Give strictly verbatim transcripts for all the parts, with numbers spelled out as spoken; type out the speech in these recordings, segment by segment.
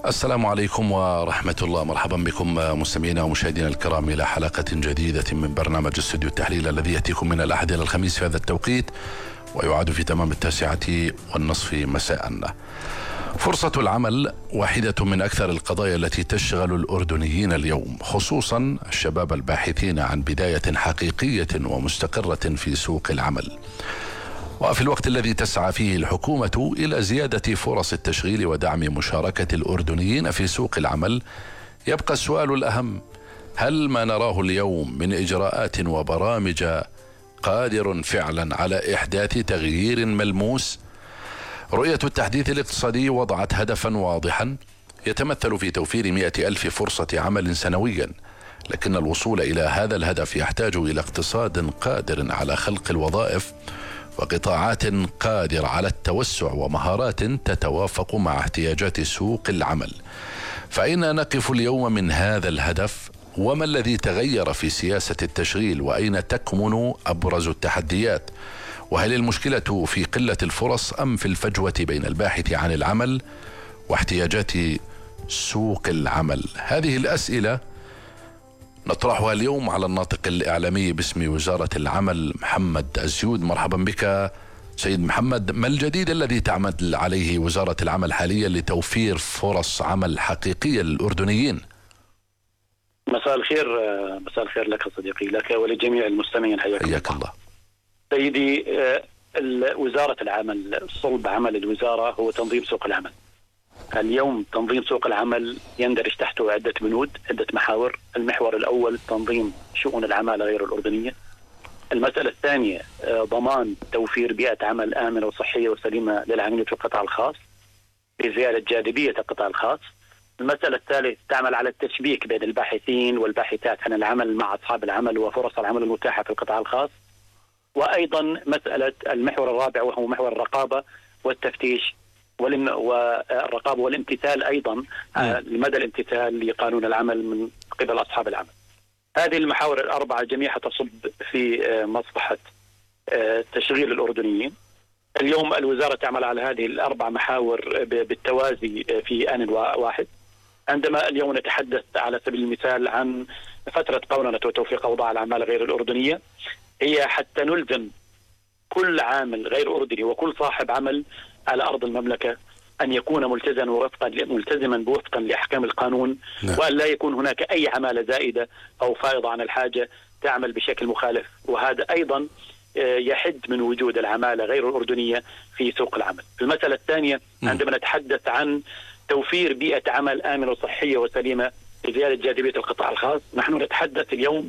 السلام عليكم ورحمة الله. مرحبا بكم مستمعينا ومشاهدينا الكرام إلى حلقة جديدة من برنامج استوديو التحليل الذي يأتيكم من الأحد إلى الخميس في هذا التوقيت ويعاد في تمام التاسعة والنصف مساء. فرصة العمل واحدة من أكثر القضايا التي تشغل الأردنيين اليوم، خصوصا الشباب الباحثين عن بداية حقيقية ومستقرة في سوق العمل. وفي الوقت الذي تسعى فيه الحكومة إلى زيادة فرص التشغيل ودعم مشاركة الأردنيين في سوق العمل، يبقى السؤال الأهم: هل ما نراه اليوم من إجراءات وبرامج قادر فعلا على إحداث تغيير ملموس؟ رؤية التحديث الاقتصادي وضعت هدفا واضحا يتمثل في توفير مئة ألف فرصة عمل سنويا، لكن الوصول إلى هذا الهدف يحتاج إلى اقتصاد قادر على خلق الوظائف وقطاعات قادرة على التوسع ومهارات تتوافق مع احتياجات سوق العمل. فأين نقف اليوم من هذا الهدف؟ وما الذي تغير في سياسة التشغيل؟ وأين تكمن أبرز التحديات؟ وهل المشكلة في قلة الفرص أم في الفجوة بين الباحث عن العمل واحتياجات سوق العمل؟ هذه الأسئلة نطرحها اليوم على الناطق الإعلامي باسم وزارة العمل محمد الزيود. مرحبا بك سيد محمد. ما الجديد الذي تعمل عليه وزارة العمل حاليا لتوفير فرص عمل حقيقية للأردنيين؟ مساء الخير. مساء الخير لك صديقي، لك ولجميع المستمعين. حياك, حياك الله. سيدي، وزارة العمل، صلب عمل الوزارة هو تنظيم سوق العمل. اليوم تنظيم سوق العمل يندرج تحته عدة بنود، عدة محاور. المحور الأول تنظيم شؤون العمالة غير الأردنية. المسألة الثانية ضمان توفير بيئة عمل آمنة وصحية وسليمة للعاملين في القطاع الخاص لزيادة جاذبية القطاع الخاص. المسألة الثالثة تعمل على التشبيك بين الباحثين والباحثات عن العمل مع أصحاب العمل وفرص العمل المتاحة في القطاع الخاص. وأيضا مسألة المحور الرابع وهو محور الرقابة والتفتيش والرقابة والامتثال أيضا لمدى الامتثال لقانون العمل من قبل أصحاب العمل. هذه المحاور الأربعة جميعها تصب في مصلحة تشغيل الأردنيين. اليوم الوزارة تعمل على هذه الأربع محاور بالتوازي في آن واحد. عندما اليوم نتحدث على سبيل المثال عن فترة قوننة وتوفيق أوضاع العمالة غير الأردنية، هي حتى نلزم كل عامل غير أردني وكل صاحب عمل على أرض المملكة أن يكون ملتزما وفقا ملتزما بوفقا لأحكام القانون، نعم. وأن لا يكون هناك أي عمالة زائدة أو فائضة عن الحاجة تعمل بشكل مخالف، وهذا أيضا يحد من وجود العمالة غير الأردنية في سوق العمل. المسألة الثانية عندما نتحدث عن توفير بيئة عمل آمنة وصحية وسليمة لزيادة جاذبية القطاع الخاص، نحن نتحدث اليوم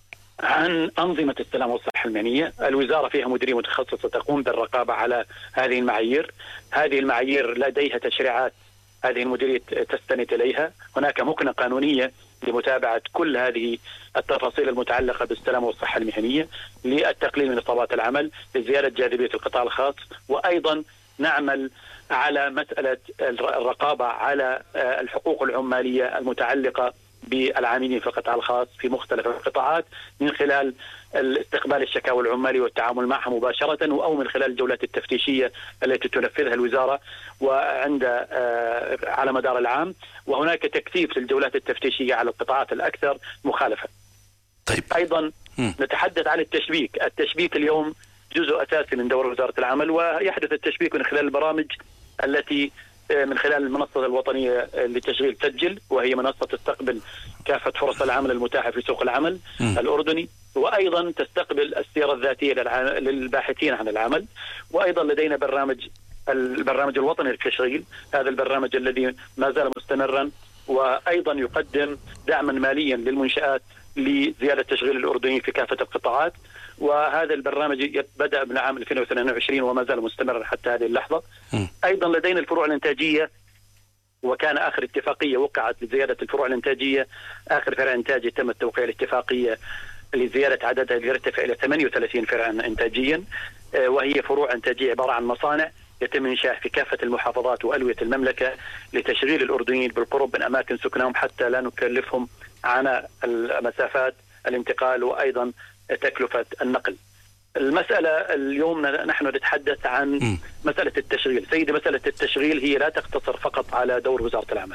عن أنظمة السلامة والصحة المهنية. الوزارة فيها مديرية متخصصة تقوم بالرقابة على هذه المعايير. هذه المعايير لديها تشريعات هذه المديرية تستند إليها. هناك مكنة قانونية لمتابعة كل هذه التفاصيل المتعلقة بالسلامة والصحة المهنية للتقليل من إصابات العمل لزيادة جاذبية القطاع الخاص. وأيضا نعمل على مسألة الرقابة على الحقوق العمالية المتعلقة بالعاملين في القطاع الخاص في مختلف القطاعات من خلال استقبال الشكاوى العمالية والتعامل معها مباشرة، أو من خلال الجولات التفتيشية التي تنفذها الوزارة وعند على مدار العام. وهناك تكثيف للجولات التفتيشية على القطاعات الأكثر مخالفة. طيب. أيضا م. نتحدث عن التشبيك. التشبيك اليوم جزء أساسي من دور وزارة العمل، ويحدث التشبيك من خلال البرامج التي من خلال المنصة الوطنية لتشغيل سجل، وهي منصة تستقبل كافة فرص العمل المتاحة في سوق العمل م. الأردني، وأيضا تستقبل السيرة الذاتية للباحثين عن العمل. وأيضا لدينا برنامج البرنامج الوطني للتشغيل، هذا البرنامج الذي ما زال مستمرا، وأيضا يقدم دعما ماليا للمنشآت لزيادة تشغيل الأردنيين في كافة القطاعات. وهذا البرنامج بدأ من عام ألفين واثنين وعشرين وما زال مستمرا حتى هذه اللحظة. م. أيضا لدينا الفروع الإنتاجية، وكان آخر اتفاقية وقعت لزيادة الفروع الإنتاجية، آخر فرع إنتاجي تم التوقيع الاتفاقية لزيادة عددها ليرتفع إلى ثمانية وثلاثين فرعا إنتاجيا، وهي فروع إنتاجية عبارة عن مصانع يتم إنشاء في كافة المحافظات وألوية المملكة لتشغيل الأردنيين بالقرب من أماكن سكنهم حتى لا نكلفهم عن المسافات الانتقال وأيضا تكلفة النقل. المسألة اليوم نحن نتحدث عن م. مسألة التشغيل. سيدي، مسألة التشغيل هي لا تقتصر فقط على دور وزارة العمل.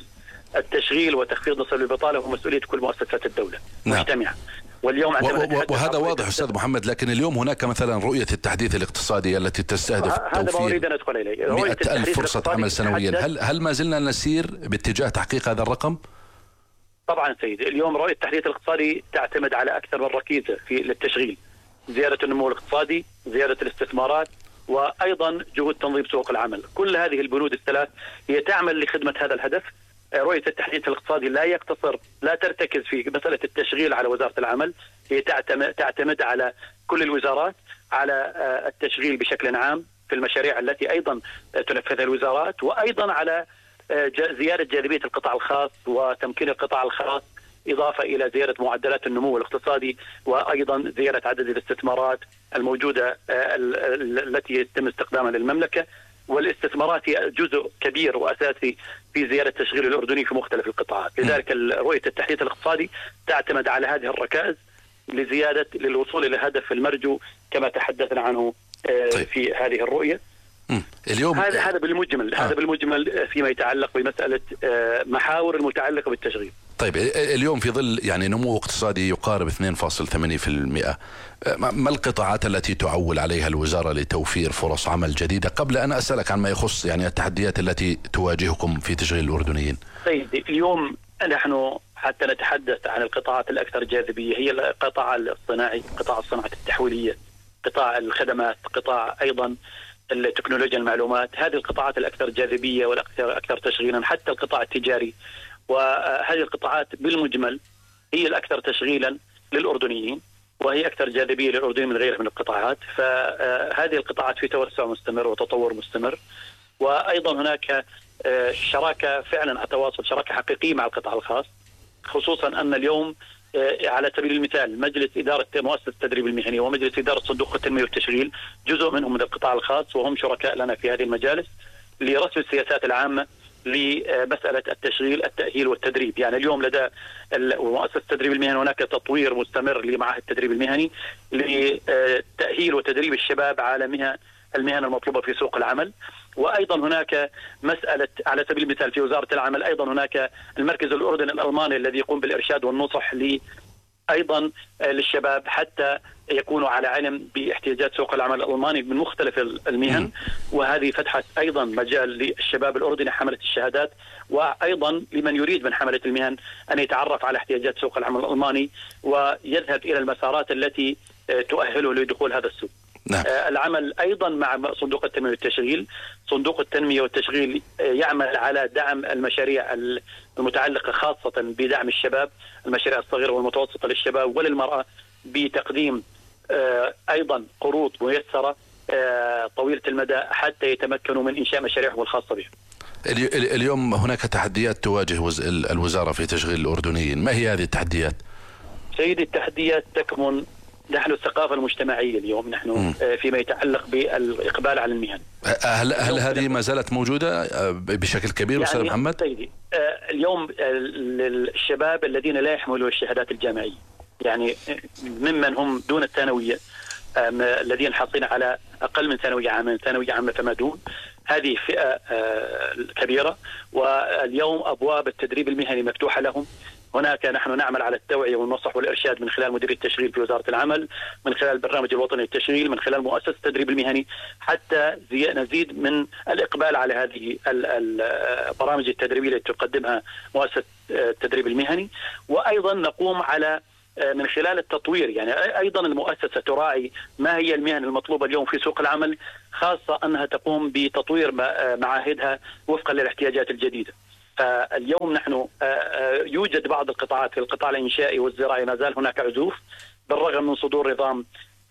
التشغيل وتخفيض نسب البطالة هو مسؤولية كل مؤسسات الدولة مجتمعة. واليوم وهذا واضح أستاذ محمد، لكن اليوم هناك مثلا رؤية التحديث الاقتصادي التي تستهدف هذا ما أريد أن أدخل إليه. مئة ألف فرصة عمل سنويا، هل هل ما زلنا نسير باتجاه تحقيق هذا الرقم؟ طبعا سيدي، اليوم رؤية التحديث الاقتصادي تعتمد على أكثر من ركيزة في للتشغيل: زيادة النمو الاقتصادي، زيادة الاستثمارات، وأيضا جهود تنظيم سوق العمل. كل هذه البنود الثلاث هي تعمل لخدمة هذا الهدف. رؤية التحديث الاقتصادي لا يقتصر لا ترتكز في مسألة التشغيل على وزارة العمل، هي تعتمد, تعتمد على كل الوزارات على التشغيل بشكل عام في المشاريع التي أيضا تنفذها الوزارات، وأيضا على زيادة جاذبية القطاع الخاص وتمكين القطاع الخاص، إضافة إلى زيادة معدلات النمو الاقتصادي، وأيضا زيادة عدد الاستثمارات الموجودة التي يتم استخدامها للمملكة. والاستثمارات هي جزء كبير وأساسي في زيادة التشغيل الأردني في مختلف القطاعات. لذلك رؤية التحديث الاقتصادي تعتمد على هذه الركائز لزيادة للوصول إلى هدف المرجو كما تحدثنا عنه في هذه الرؤية. اليوم هذا هذا بالمجمل آه. هذا بالمجمل فيما يتعلق بمسألة محاور المتعلقة بالتشغيل. طيب اليوم في ظل يعني نمو اقتصادي يقارب اثنين فاصلة ثمانية بالمئة، ما القطاعات التي تعول عليها الوزارة لتوفير فرص عمل جديدة؟ قبل أن أسألك عن ما يخص يعني التحديات التي تواجهكم في تشغيل الأردنيين. سيدي، اليوم نحن حتى نتحدث عن القطاعات الأكثر جاذبية هي القطاع الصناعي، قطاع الصناعة التحويلية، قطاع الخدمات، قطاع أيضا التكنولوجيا المعلومات. هذه القطاعات الأكثر جاذبية والأكثر أكثر تشغيلا، حتى القطاع التجاري. وهذه القطاعات بالمجمل هي الأكثر تشغيلا للأردنيين، وهي أكثر جاذبية للأردنيين من غيرها من القطاعات. فهذه القطاعات في توسع مستمر وتطور مستمر. وأيضا هناك شراكة فعلا تواصل، شراكة حقيقية مع القطاع الخاص، خصوصا أن اليوم على سبيل المثال مجلس إدارة مؤسسة التدريب المهني ومجلس إدارة صندوق التنمية والتشغيل جزء منهم من القطاع الخاص، وهم شركاء لنا في هذه المجالس لرسم السياسات العامة لمسألة التشغيل، التأهيل والتدريب. يعني اليوم لدى مؤسسة التدريب المهني هناك تطوير مستمر لمعاهد التدريب المهني لتأهيل وتدريب الشباب على مهن المهن المطلوبة في سوق العمل. وأيضا هناك مسألة على سبيل المثال في وزارة العمل أيضا هناك المركز الأردني الألماني الذي يقوم بالإرشاد والنصح ل أيضا للشباب حتى يكونوا على علم باحتياجات سوق العمل الألماني من مختلف المهن. وهذه فتحت أيضا مجال للشباب الأردني حملة الشهادات، وأيضا لمن يريد من حملة المهن أن يتعرف على احتياجات سوق العمل الألماني ويذهب إلى المسارات التي تؤهله لدخول هذا السوق. نعم. العمل أيضا مع صندوق التنمية والتشغيل. صندوق التنمية والتشغيل يعمل على دعم المشاريع المتعلقة خاصة بدعم الشباب، المشاريع الصغيرة والمتوسطة للشباب وللمرأة، بتقديم أيضا قروض ميسرة طويلة المدى حتى يتمكنوا من إنشاء مشاريعهم الخاصة بهم. اليوم هناك تحديات تواجه الوزارة في تشغيل الأردنيين، ما هي هذه التحديات؟ سيدي، التحديات تكمن نحن الثقافة المجتمعية اليوم نحن م. فيما يتعلق بالإقبال على المهن. هل, هل هذه ما زالت موجودة بشكل كبير أستاذ يعني محمد؟ سيدي، اليوم الشباب الذين لا يحملوا الشهادات الجامعية، يعني ممن هم دون الثانوية، الذين حاصلين على أقل من ثانوية عامة، ثانوية عامة فما دون، هذه فئة كبيرة. واليوم أبواب التدريب المهني مفتوحة لهم. هناك نحن نعمل على التوعية والنصح والإرشاد من خلال مديرية التشغيل في وزارة العمل، من خلال البرنامج الوطني للتشغيل، من خلال مؤسسة التدريب المهني، حتى نزيد من الإقبال على هذه البرامج التدريبية التي تقدمها مؤسسة التدريب المهني. وأيضا نقوم على من خلال التطوير، يعني أيضا المؤسسة تراعي ما هي المهن المطلوبة اليوم في سوق العمل، خاصة أنها تقوم بتطوير معاهدها وفقا للاحتياجات الجديدة. فاليوم نحن يوجد بعض القطاعات في القطاع الإنشائي والزراعي ما زال هناك عزوف، بالرغم من صدور نظام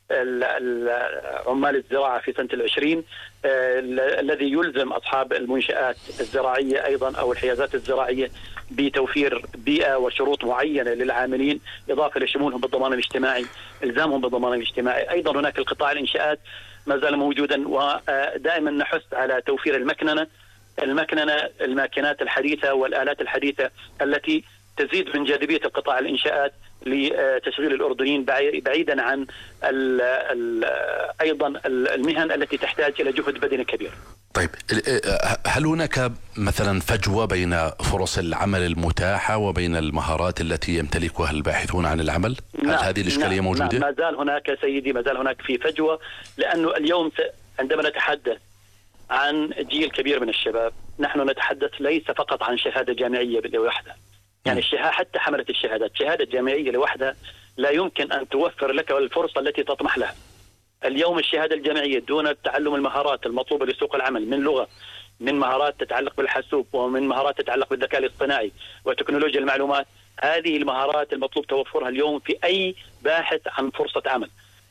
عمال الزراعة في سنة العشرين الذي يلزم أصحاب المنشآت الزراعية أيضا أو الحيازات الزراعية بتوفير بيئة وشروط معينة للعاملين، إضافة لشمولهم بالضمان الاجتماعي، إلزامهم بالضمان الاجتماعي. أيضا هناك القطاع الإنشاءات ما زال موجودا، ودائما نحث على توفير المكننة المكننة الماكينات الحديثة والآلات الحديثة التي تزيد من جاذبية القطاع الإنشاءات لتشغيل الأردنيين بعيدا عن ال ال أيضا المهن التي تحتاج إلى جهد بدني كبير. طيب، هل هناك مثلا فجوة بين فرص العمل المتاحة وبين المهارات التي يمتلكها الباحثون عن العمل؟ هل نعم هذه الإشكالية نعم موجودة؟ نعم، ما زال هناك سيدي، ما زال هناك في فجوة، لأنه اليوم عندما نتحدث عن جيل كبير من الشباب، نحن نتحدث ليس فقط عن شهادة جامعية لوحدها. يعني الشهادة حتى حملة الشهادات، شهادة جامعية لوحدها لا يمكن أن توفر لك الفرصة التي تطمح لها. اليوم الشهادة الجامعية دون تعلم المهارات المطلوبة لسوق العمل، من لغة، من مهارات تتعلق بالحاسوب، ومن مهارات تتعلق بالذكاء الاصطناعي وتكنولوجيا المعلومات، هذه المهارات المطلوب توفرها اليوم في أي باحث عن فرصة عمل.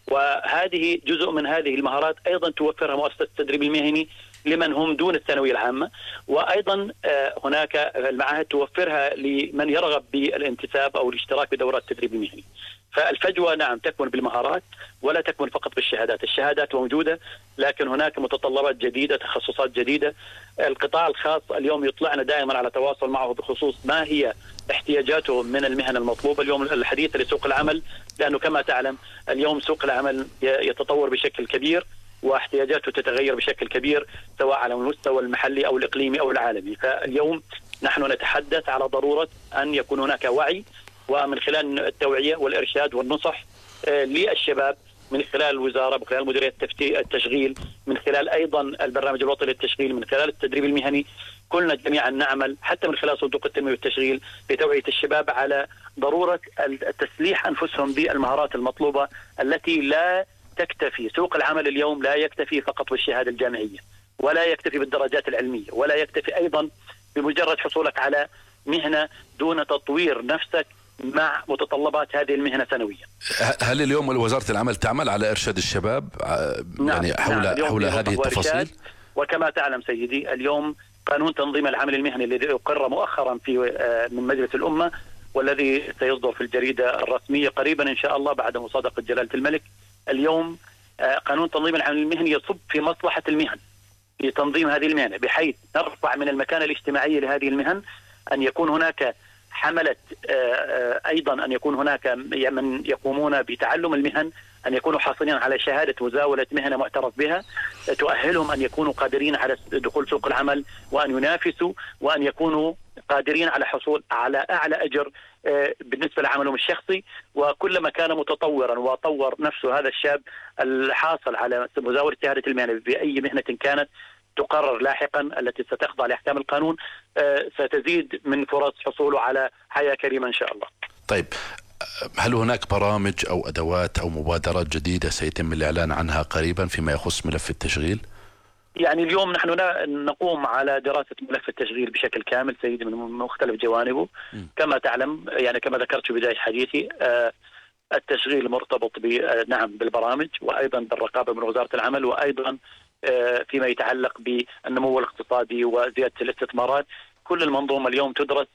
وهذه جزء من هذه المهارات أيضا توفرها مؤسسة التدريب المهني لمن هم دون الثانوية العامة، وأيضا هناك المعاهد توفرها لمن يرغب بالانتساب أو الاشتراك بدورات التدريب المهني. فالفجوة نعم تكمن بالمهارات ولا تكمن فقط بالشهادات. الشهادات موجودة، لكن هناك متطلبات جديدة، تخصصات جديدة. القطاع الخاص اليوم يطلعنا دائما على تواصل معه بخصوص ما هي احتياجاته من المهن المطلوبة اليوم الحديثة لسوق العمل، لأنه كما تعلم اليوم سوق العمل يتطور بشكل كبير واحتياجاته تتغير بشكل كبير، سواء على المستوى المحلي أو الإقليمي أو العالمي. فاليوم نحن نتحدث على ضرورة أن يكون هناك وعي، ومن خلال التوعية والإرشاد والنصح للشباب من خلال الوزارة، من خلال مديرية التشغيل، من خلال أيضا البرنامج الوطني للتشغيل، من خلال التدريب المهني. كلنا جميعا نعمل حتى من خلال صندوق التنمية والتشغيل لتوعية الشباب على ضرورة تسليح أنفسهم بالمهارات المطلوبة التي لا تكتفي. سوق العمل اليوم لا يكتفي فقط بالشهادة الجامعية، ولا يكتفي بالدرجات العلمية، ولا يكتفي أيضا بمجرد حصولك على مهنة دون تطوير نفسك مع متطلبات هذه المهنة سنويا. هل اليوم وزارة العمل تعمل على إرشاد الشباب يعني نعم حول نعم حول هذه التفاصيل؟ وكما تعلم سيدي اليوم قانون تنظيم العمل المهني الذي أقر مؤخرا في من مجلس الأمة، والذي سيصدر في الجريدة الرسمية قريبا إن شاء الله بعد مصادقة جلالة الملك. اليوم قانون تنظيم العمل المهني يصب في مصلحة المهن، في تنظيم هذه المهن، بحيث نرفع من المكانة الاجتماعية لهذه المهن، أن يكون هناك حملة، أيضا أن يكون هناك من يقومون بتعلم المهن، أن يكونوا حاصلين على شهادة مزاولة مهنة معترف بها تؤهلهم أن يكونوا قادرين على دخول سوق العمل وأن ينافسوا، وأن يكونوا قادرين على حصول على أعلى أجر بالنسبة لعملهم الشخصي. وكلما كان متطورا وطور نفسه هذا الشاب الحاصل على مزاولة شهادة المهنة بأي مهنة كانت تقرر لاحقا التي ستخضع لأحكام القانون، ستزيد من فرص حصوله على حياة كريمة إن شاء الله. طيب، هل هناك برامج أو أدوات أو مبادرات جديدة سيتم الإعلان عنها قريبا فيما يخص ملف التشغيل؟ يعني اليوم نحن نقوم على دراسة ملف التشغيل بشكل كامل سيدي من مختلف جوانبه. م. كما تعلم، يعني كما ذكرت في بداية حديثي، التشغيل مرتبط نعم بالبرامج، وأيضا بالرقابة من وزارة العمل، وأيضا فيما يتعلق بالنمو الاقتصادي وزيادة الاستثمارات. كل المنظومة اليوم تدرس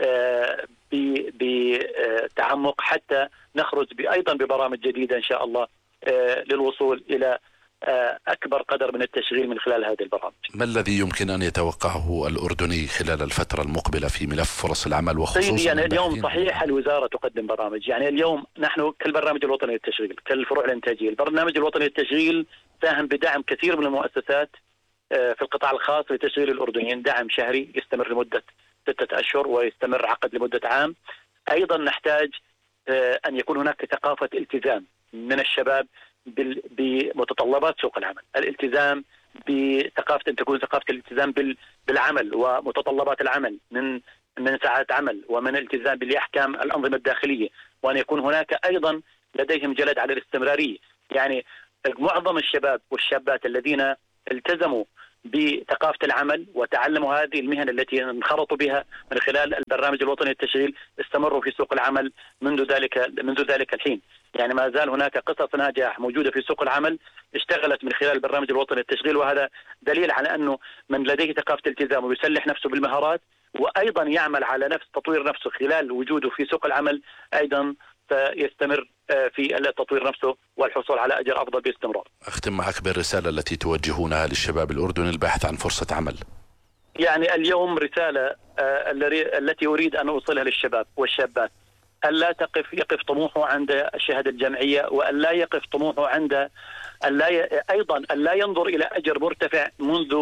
بتعمق حتى نخرج أيضا ببرامج جديدة إن شاء الله للوصول إلى أكبر قدر من التشغيل من خلال هذه البرامج. ما الذي يمكن أن يتوقعه الأردني خلال الفترة المقبلة في ملف فرص العمل وخصوصا؟ يعني اليوم صحيح الوزارة تقدم برامج، يعني اليوم نحن كالبرنامج الوطني للتشغيل، كالفروع الإنتاجية، البرنامج الوطني للتشغيل ساهم بدعم كثير من المؤسسات في القطاع الخاص لتشغيل الأردنيين، دعم شهري يستمر لمدة ستة أشهر ويستمر عقد لمدة عام. أيضا نحتاج أن يكون هناك ثقافة التزام من الشباب بمتطلبات سوق العمل، الالتزام بثقافة، أن تكون ثقافة الالتزام بالعمل ومتطلبات العمل من من ساعات عمل، ومن الالتزام بالأحكام الأنظمة الداخلية، وأن يكون هناك أيضا لديهم جلد على الاستمرارية. يعني معظم الشباب والشابات الذين التزموا بثقافة العمل وتعلموا هذه المهن التي انخرطوا بها من خلال البرنامج الوطني للتشغيل استمروا في سوق العمل منذ ذلك منذ ذلك الحين. يعني ما زال هناك قصص ناجح موجودة في سوق العمل اشتغلت من خلال البرنامج الوطني للتشغيل، وهذا دليل على أنه من لديه ثقافة التزام ويسلح نفسه بالمهارات وأيضا يعمل على نفس تطوير نفسه خلال وجوده في سوق العمل، أيضا سيستمر في التطوير نفسه والحصول على أجر أفضل باستمرار. أختم معك بالرسالة التي توجهونها للشباب الأردني الباحث عن فرصة عمل. يعني اليوم رسالة التي أريد أن أوصلها للشباب والشابات، ألا تقف يقف طموحه عند الشهادة الجامعية، وألا يقف طموحه عند ألا ي... أيضا ألا ينظر إلى أجر مرتفع منذ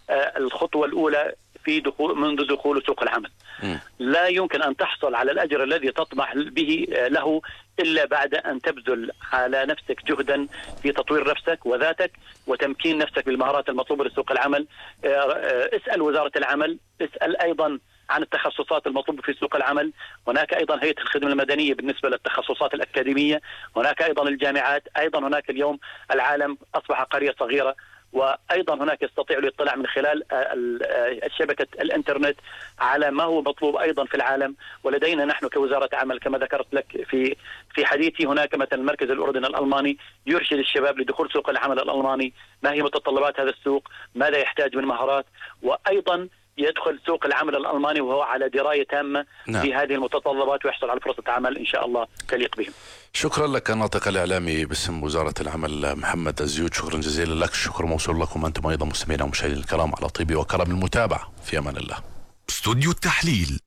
الخطوة الأولى في دخول منذ دخول سوق العمل. م. لا يمكن أن تحصل على الأجر الذي تطمح به له إلا بعد أن تبذل على نفسك جهدا في تطوير نفسك وذاتك وتمكين نفسك بالمهارات المطلوبة لسوق العمل. اسأل وزارة العمل، اسأل أيضا عن التخصصات المطلوبة في سوق العمل. هناك أيضا هيئة الخدمة المدنية بالنسبة للتخصصات الأكاديمية، هناك أيضا الجامعات، أيضا هناك اليوم العالم أصبح قرية صغيرة، وأيضا هناك يستطيع الاطلاع من خلال شبكة الإنترنت على ما هو مطلوب أيضا في العالم. ولدينا نحن كوزارة عمل كما ذكرت لك في في حديثي، هناك مثلا المركز الأردني الألماني يرشد الشباب لدخول سوق العمل الألماني، ما هي متطلبات هذا السوق، ماذا يحتاج من مهارات، وأيضا يدخل سوق العمل الألماني وهو على دراية تامة نعم. في هذه المتطلبات ويحصل على فرصة عمل إن شاء الله تليق بهم. شكرا لك الناطق الإعلامي باسم وزارة العمل محمد الزيود، شكرا جزيلا لك. الشكر موصول لكم أنتم أيضا مستمعينا ومشاهدينا الكرام على طيب وكرم المتابعة. في أمان الله. استوديو التحليل.